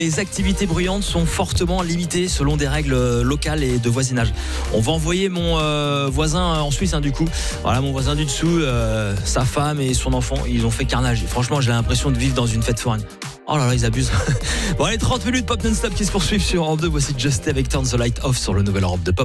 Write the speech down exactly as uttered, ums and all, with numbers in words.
Les activités bruyantes sont fortement limitées selon des règles locales et de voisinage. On va envoyer mon euh, voisin en Suisse, hein, du coup. Voilà, mon voisin du dessous, euh, sa femme et son enfant, ils ont fait carnage. Et franchement, j'ai l'impression de vivre dans une fête foraine. Oh là là, ils abusent. Bon, allez, trente minutes pop non-stop qui se poursuivent sur Europe deux. Voici Just avec Turn the Light Off sur le nouvel Europe deux Pop.